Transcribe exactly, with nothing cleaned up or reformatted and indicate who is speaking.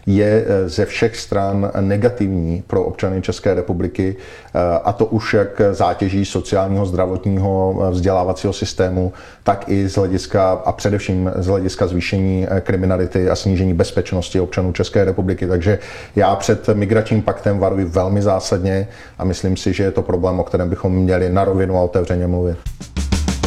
Speaker 1: je ze všech stran negativní pro občany České republiky, a to už jak zátěží sociálního, zdravotního, vzdělávacího systému, tak i z hlediska a především z hlediska zvýšení kriminality a snížení bezpečnosti občanů České republiky. Takže já před migračním paktem varuji velmi zásadně a myslím si, že je to problém, o kterém bychom měli na rovinu a otevřeně mluvit.